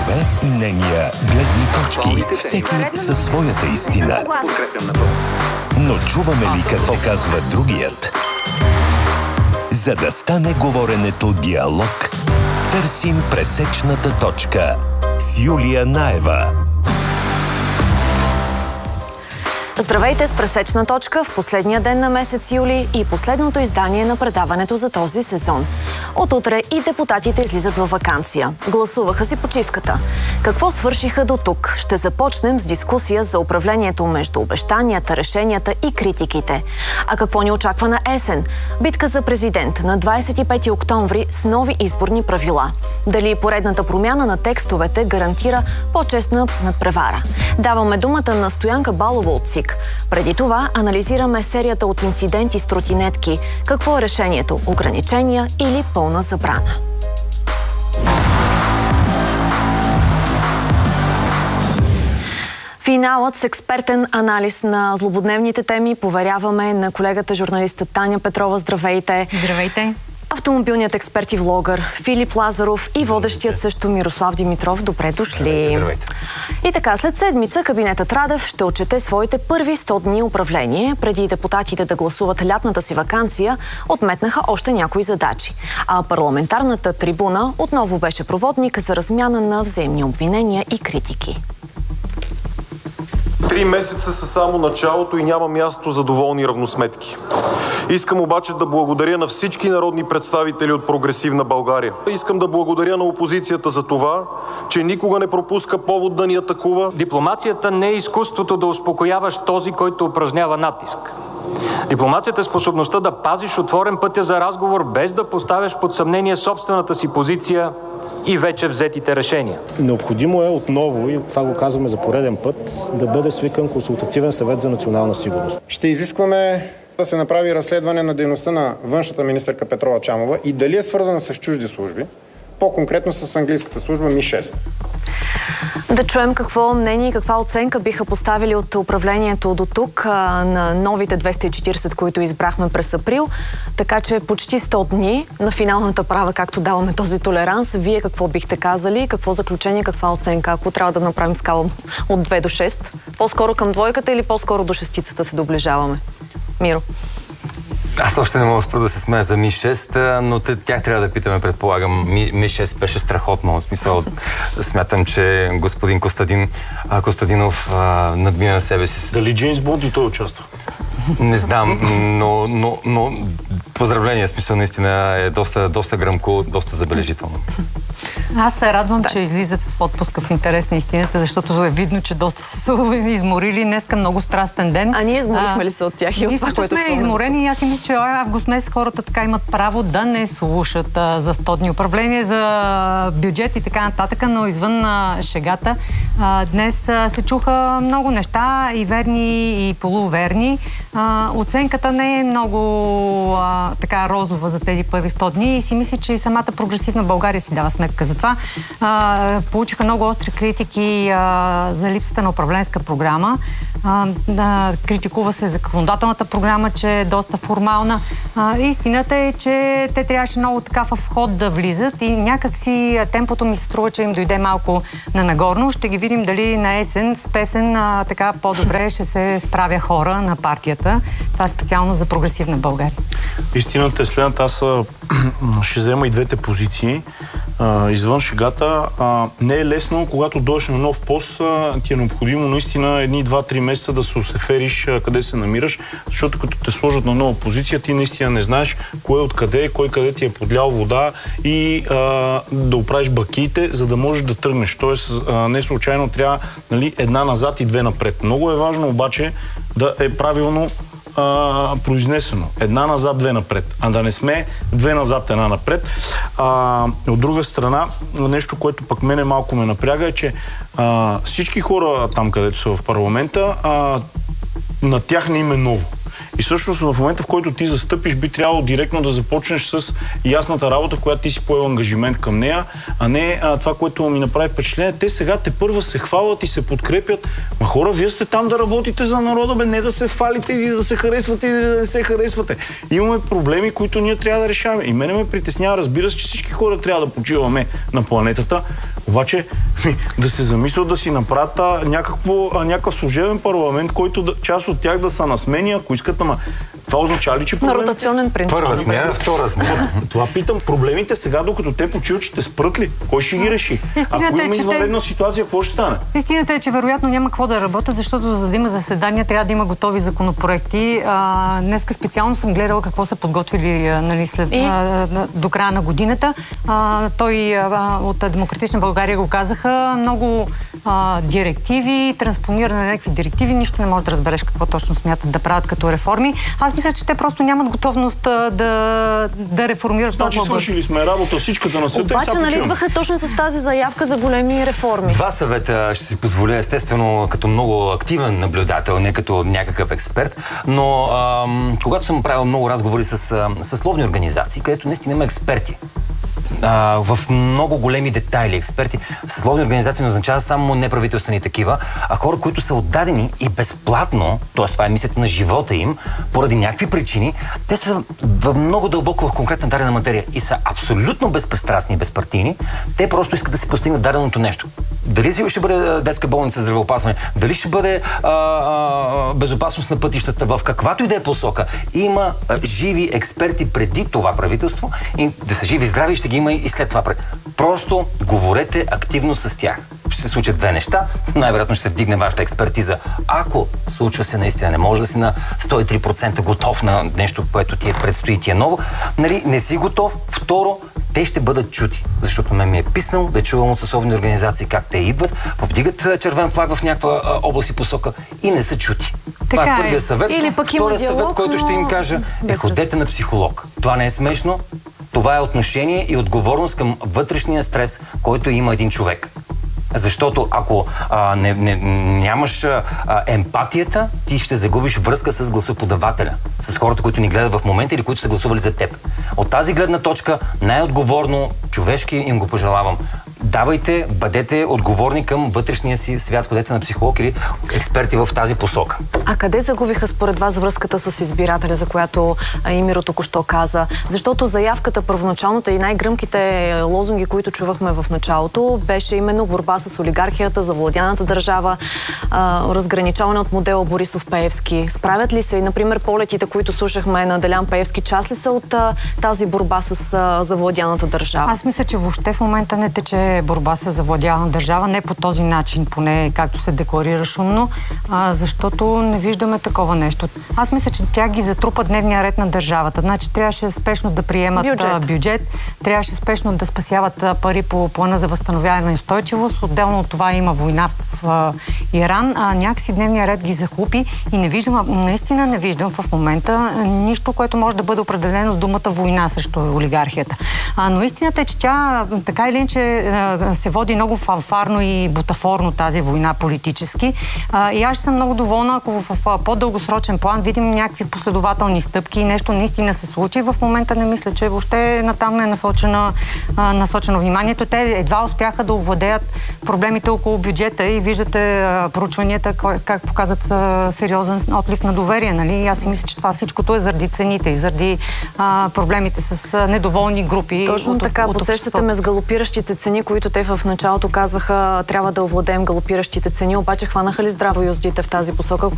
гласове, мнения, гледни точки, всеки със своята истина. Но чуваме ли какво казва другият? За да стане говоренето диалог, търсим пресечната точка с Юлия Наева. Здравейте с пресечна точка в последния ден на месец юли и последното издание на предаването за този сезон. От утре и депутатите излизат във ваканция. Гласуваха си почивката. Какво свършиха до тук? Ще започнем с дискусия за управлението между обещанията, решенията и критиките. А какво ни очаква на есен? Битка за президент на 25 октомври с нови изборни правила. Дали поредната промяна на текстовете гарантира по-честна надпревара? Даваме думата на Стоянка Балова от ЦИК. Преди това анализираме серията от инциденти с тротинетки. Какво е решението? Ограничения или пълна забрана? Финалът с експертен анализ на злободневните теми поверяваме на колегата журналиста Таня Петрова. Здравейте! Здравейте! Автомобилният експерт и влогър Филип Лазаров и водещият също Мирослав Димитров. Добре дошли! Здравейте. И така, след седмица кабинетът Радев ще отчете своите първи 100 дни управление. Преди депутатите да гласуват лятната си ваканция, отметнаха още някои задачи. А парламентарната трибуна отново беше проводник за размяна на взаимни обвинения и критики. 3 месеца са само началото и няма място за доволни равносметки. Искам обаче да благодаря на всички народни представители от Прогресивна България. Искам да благодаря на опозицията за това, че никога не пропуска повод да ни атакува. Дипломацията не е изкуството да успокояваш този, който упражнява натиск. Дипломацията е способността да пазиш отворен пътя за разговор, без да поставяш под съмнение собствената си позиция и вече взетите решения. Необходимо е отново, и това го казваме за пореден път, да бъде свикан консултативен съвет за национална сигурност. Ще изискваме да се направи разследване на дейността на външната министърка Петрова Чамова и дали е свързана с чужди служби, по-конкретно с английската служба Ми-6. Да чуем какво мнение и каква оценка биха поставили от управлението до тук на новите 240, които избрахме през април. Така че почти 100 дни на финалната права, както даваме този толеранс. Вие какво бихте казали? Какво заключение, каква оценка? Ако трябва да направим скала от 2 до 6, по-скоро към двойката или по-скоро до шестицата се доближаваме? Миро. Аз още не мога да спра да се смея за Ми-6, но тях трябва да питаме, предполагам. Ми-6 беше страхотно. В смисъл, смятам, че господин Костадинов надмина на себе си. Дали Джеймс Бонд и той участва? Не знам, но поздравления, смисъл наистина е доста гръмко, доста забележително. Аз се радвам, че излизат в отпуска в интерес на истината, защото е видно, че доста са изморили. Днеска много страстен ден. А ние изморихме ли се от тях и от това, което сме изморени и аз си мисля, че август месец хората така имат право да не слушат за 100 дни управление, за бюджет и така нататък, но извън шегата. Днес се чуха много неща, и верни, и полуверни. Оценката не е много така розова за тези първи 100 дни и си мисля, че и самата Прогресивна България си дава сметка за това. Получиха много остри критики за липсата на управленска програма. Критикува се законодателната програма, че е доста формална. Истината е, че те трябваше много така в ход да влизат и някак си темпото ми се струва, че им дойде малко на нагорно. Ще ги видим дали на есен с песен така по-добре ще се справя хора на партията. Това е специално за Прогресивна България. Истината е следната. Аз ще взема и двете позиции. Извън шегата. Не е лесно, когато дойдеш на нов пост, ти е необходимо наистина 1-2-3 месеца да се усефериш къде се намираш, защото като те сложат на нова позиция, ти наистина не знаеш кое откъде, кой къде ти е подлял вода и да оправиш бакиите, за да можеш да тръгнеш. Тоест, не случайно трябва една назад и две напред. Много е важно обаче да е правилно произнесено. Една назад, две напред. А да не сме две назад, една напред. От друга страна, нещо, което пък мене малко ме напряга е, че всички хора там, където са в парламента, на тях не им е ново. И всъщност в момента, в който ти застъпиш, би трябвало директно да започнеш с ясната работа, която ти си поел ангажимент към нея, а не това, което ми направи впечатление. Те сега първа се хвалят и се подкрепят. Ма хора, вие сте там да работите за народа, бе, не да се фалите или да се харесвате или да не се харесвате. Имаме проблеми, които ние трябва да решаваме. И мене ме притеснява, разбира се, че всички хора трябва да почиваме на планетата, обаче да се замислят да си направят някакъв служебен парламент, който част от тях да са на смени, ако искат, ама това означава ли, че на ротационен принцип. Първа смяна, втора смяна. Това питам, проблемите сега, докато те почиват, ще спрат ли? Кой ще ги реши? Ако има извънредна ситуация, какво ще стане? Истината е, че вероятно няма какво да работят, защото за да има заседания, трябва да има готови законопроекти. Днеска специално съм гледала какво са подготвили до края на годината. Той от Демократична България го казаха. Много директиви, транспониране на някакви директиви, нищо не можеш да разбереш какво точно смятат да правят като реформи. Аз мисля, че те просто нямат готовност да реформират толкова бързо. Значи свършили сме работа всичката на света. Обаче нали идваха точно с тази заявка за големи реформи? Два съвета ще си позволя, естествено, като много активен наблюдател, не като някакъв експерт, но когато съм правил много разговори с съсловни организации, където наистина има експерти, в много големи детайли експерти. Съсловни организации не означава само неправителствени такива, а хора, които са отдадени и безплатно, т.е. това е мисията на живота им, поради някакви причини, те са много дълбоко в конкретна дадена материя и са абсолютно безпристрастни и безпартийни. Те просто искат да си постигнат даденото нещо. Дали ще бъде детска болница за здравеопазване, дали ще бъде безопасност на пътищата, в каквато и да е посока. Има живи експерти преди това правителство и да са живи и здрави, ще ги има и след това. Просто говорете активно с тях. Ще се случат две неща. Най-вероятно ще се вдигне вашата експертиза. Ако случва се наистина, не може да си на 103% готов на нещо, което ти предстои, ти е ново. Нали, не си готов. Второ, те ще бъдат чути. Защото ми е писнал да чувам от съсловни организации как те идват, повдигат червен флаг в някаква област и посока и не са чути. Това е първият съвет. Вторият съвет, който ще им кажа, ходете на психолог. Това не е смешно. Това е отношение и отговорност към вътрешния стрес, който има един човек. Защото ако нямаш емпатията, ти ще загубиш връзка с гласоподавателя, с хората, които ни гледат в момента или които са гласували за теб. От тази гледна точка, най-отговорно, човешки им го пожелавам. Давайте, бъдете отговорни към вътрешния си свят, ходете на психолог или експерти в тази посока. А къде загубиха според вас връзката с избирателя, за която Имиро току-що каза? Защото заявката, първоначалната и най-гръмките лозунги, които чувахме в началото, беше именно борба с олигархията, завладяната държава, разграничаване от модела Борисов-Пеевски. Справят ли се и, например, полетите, които слушахме на Делян Пеевски, част ли са от тази борба с завладяната държава? Аз мисля, че въобще в момента не тече борба с завладяна държава, не по този начин, поне както се декларира шумно, защото не виждаме такова нещо. Аз мисля, че тя ги затрупа дневния ред на държавата. Значи трябваше спешно да приемат бюджет, трябваше спешно да спасяват пари по плана за възстановяване и устойчивост. Отделно от това има война в Иран. Някакси дневния ред ги захлупи и не виждам, наистина не виждам в момента нищо, което може да бъде определено с думата война срещу олигархията. Но истината е, че тя така или иначе се води много фанфарно и бутафорно тази война политически. И аз ще съм много доволна, ако в по-дългосрочен план видим някакви последователни стъпки и нещо наистина се случи. В момента не мисля, че въобще натам е насочено вниманието. Те едва успяха да овладеят проблемите около бюджета и виждате проучванията как показват сериозен отлив на доверие. Нали? И аз си мисля, че това всичкото е заради цените и заради проблемите с недоволни групи. Точно така, подсещате ме с галопиращите цени, които те в началото казваха, трябва да овладеем галопиращите цени, обаче хванаха ли здраво юздите в тази посока?